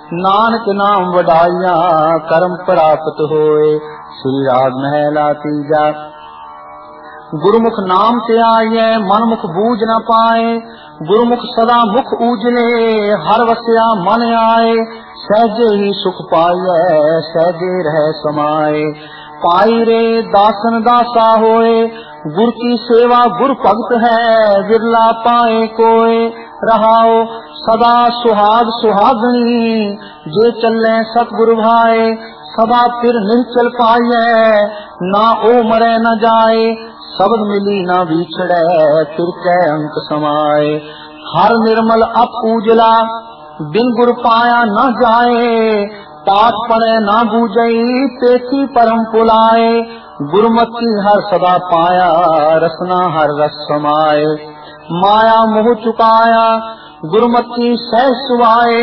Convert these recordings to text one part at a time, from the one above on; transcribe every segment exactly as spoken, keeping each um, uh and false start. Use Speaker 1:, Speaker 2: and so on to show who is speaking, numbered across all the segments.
Speaker 1: नानक नाम वडाइया कर्म प्राप्त होए। श्री राग महला तीजा। गुरुमुख नाम ते आइए मन मुख बूझ न पाए। गुरुमुख सदा मुख उजले हर वस्या मन आए। सहजे ही सुख पाइए सहजे रह समाए। पाई रे दासन दासा होए गुर की सेवा गुर भगत है। विरला पाए कोय रहाओ सदा सुहाग सुहागनी। जे चले सतगुरु भाए सदा फिर निश्चल पाइए। ना ओ मरे न जाए शब्द मिली न बिछड़े फिर कै अंक समाए। हर निर्मल अप उजला बिन गुर पाया न जाए। पाठ पढ़े न बूझई तेथी परम पुलाए। गुरुमति हर सदा पाया रसना हर रस समाए। माया मोह चुकाया गुरुमति सह सुआए।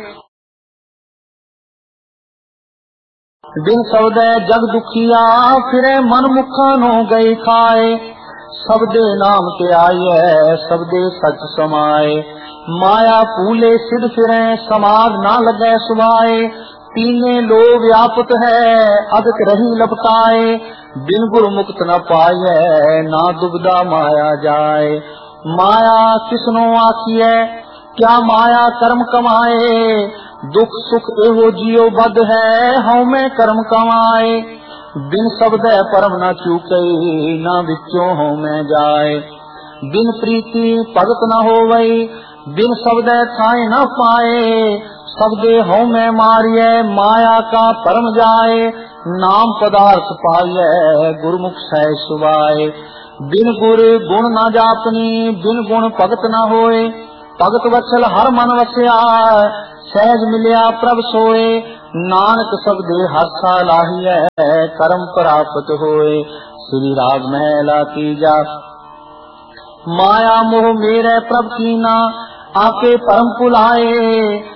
Speaker 1: बिन शब्द जग दुखिया फिरे मन मुखन हो गई खाए। शब्दे नाम के आइए शब्दे सच समाए। माया फूले सिद्ध फिरे समाज ना लगे सुभाए। तीने लो व्यापत है अदक रही लपटाए। बिन गुरु मुक्त न पाइए ना दुबदा माया जाए। माया किसनो आखिए क्या माया कर्म कमाए। दुख सुख एहो जियो बद है हऊ में कर्म कमाए। बिन शब्द परम न चूकई न विचो हऊ में जाए। बिन प्रीति भगत न होवई बिन शब्द थाए न पाए। शब्दे हऊ में मारिए माया का परम जाए। नाम पदार्थ पाइए गुरुमुख सह सुभाए। बिन गुर गुण न जापनी बिन गुण भगत न होए। भगत वत्सल हर मन वस्या सहज मिलिया प्रभ सोए। नानक शब्दे हासा लाहिए कर्म प्राप्त होए। श्री राग महला तीजा। माया मोह मेरे प्रभ कीना आके परम पुलाए।